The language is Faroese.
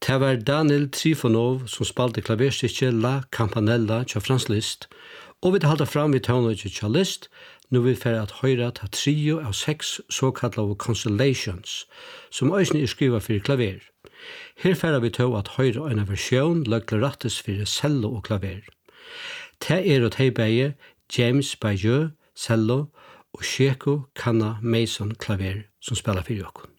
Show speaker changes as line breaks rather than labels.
Det var Daniel Trifonov som spalte klaverstykket La Campanella til Franz Liszt, og vi halda fram i tøvnøyget til Liszt, nå vi får at høyre til trio av 6 såkallede constellations, som øyne skrivet for klaver. Her får vi til at høyre en versjon løgler rattes for cello og klaver. Det og tilbeie James Bayeux, cello, og Sheko Kanna Mason klaver som spiller for dere.